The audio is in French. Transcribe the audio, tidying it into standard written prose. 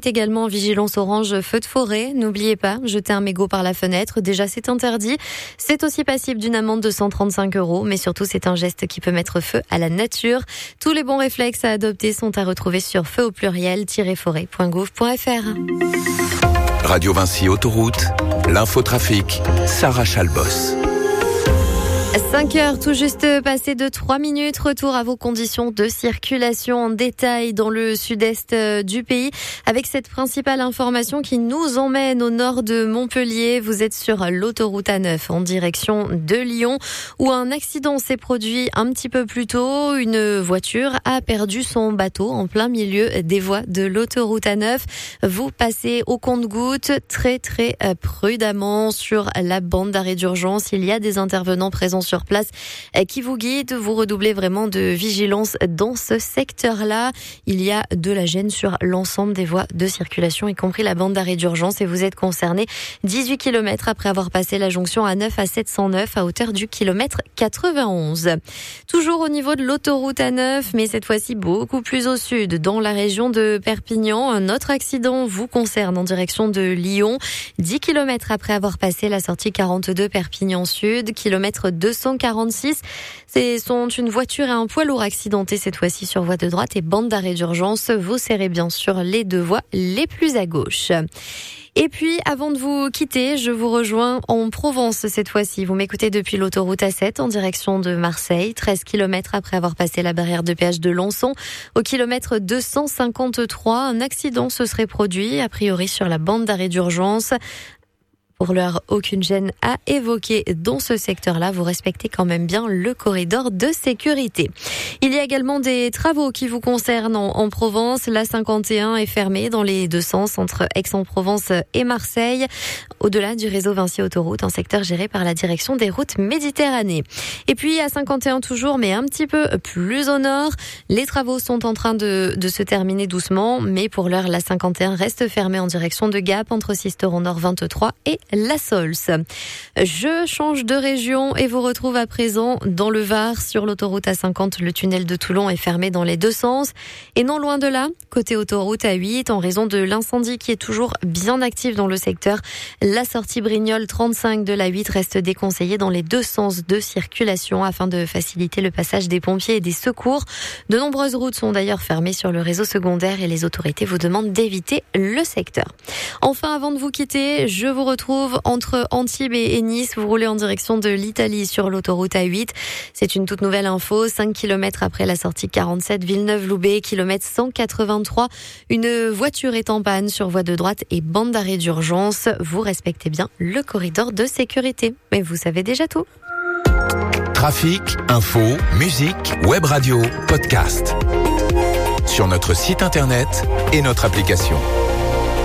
est également en vigilance orange feu de forêt. N'oubliez pas, jeter un mégot par la fenêtre. Déjà, c'est interdit. C'est aussi passible d'une amende de 135 €. Mais surtout, c'est un geste qui peut mettre feu à la nature. Tous les bons réflexes à adopter sont à retrouver sur feu au pluriel-forêt.gouv.fr. Radio Vinci Autoroute, l'infotrafic, Sarah Chalbos. 5h, tout juste passé de 3 minutes. Retour à vos conditions de circulation en détail dans le sud-est du pays. Avec cette principale information qui nous emmène au nord de Montpellier. Vous êtes sur l'autoroute A9 en direction de Lyon où un accident s'est produit un petit peu plus tôt. Une voiture a perdu son bateau en plein milieu des voies de l'autoroute A9. Vous passez au compte-gouttes très prudemment sur la bande d'arrêt d'urgence. Il y a des intervenants présents sur place qui vous guident. Vous redoublez vraiment de vigilance dans ce secteur-là. Il y a de la gêne sur l'ensemble des voies de circulation, y compris la bande d'arrêt d'urgence, et vous êtes concerné 18 km après avoir passé la jonction A9 à 709 à hauteur du kilomètre 91. Toujours au niveau de l'autoroute A9, mais cette fois-ci beaucoup plus au sud, dans la région de Perpignan. Un autre accident vous concerne en direction de Lyon. 10 km après avoir passé la sortie 42 Perpignan Sud, kilomètre 246. Sont une voiture et un poids lourd accidentés cette fois-ci sur voie de droite et bande d'arrêt d'urgence. Vous serrez bien sur les deux voies les plus à gauche. Et puis, avant de vous quitter, je vous rejoins en Provence cette fois-ci. Vous m'écoutez depuis l'autoroute A7 en direction de Marseille. 13 km après avoir passé la barrière de péage de Lançon. Au kilomètre 253, un accident se serait produit, a priori sur la bande d'arrêt d'urgence. Pour l'heure, aucune gêne à évoquer dans ce secteur-là. Vous respectez quand même bien le corridor de sécurité. Il y a également des travaux qui vous concernent en Provence. La 51 est fermée dans les deux sens entre Aix-en-Provence et Marseille. Au-delà du réseau Vinci Autoroute, un secteur géré par la direction des routes Méditerranée. Et puis à 51 toujours, mais un petit peu plus au nord. Les travaux sont en train de se terminer doucement. Mais pour l'heure, la 51 reste fermée en direction de Gap entre Sisteron Nord 23 et La Saulce. Je change de région et vous retrouve à présent dans le Var. Sur l'autoroute A50, le tunnel de Toulon est fermé dans les deux sens. Et non loin de là, côté autoroute A8, en raison de l'incendie qui est toujours bien actif dans le secteur, la sortie Brignoles 35 de l'A8 reste déconseillée dans les deux sens de circulation afin de faciliter le passage des pompiers et des secours. De nombreuses routes sont d'ailleurs fermées sur le réseau secondaire et les autorités vous demandent d'éviter le secteur. Enfin, avant de vous quitter, je vous retrouve entre Antibes et Nice. Vous roulez en direction de l'Italie sur l'autoroute A8. C'est une toute nouvelle info. 5 km après la sortie 47 Villeneuve-Loubet, kilomètre 183. Une voiture est en panne sur voie de droite et bande d'arrêt d'urgence. Vous respectez bien le corridor de sécurité. Mais vous savez déjà tout. Trafic, info, musique, web radio, podcast. Sur notre site internet et notre application.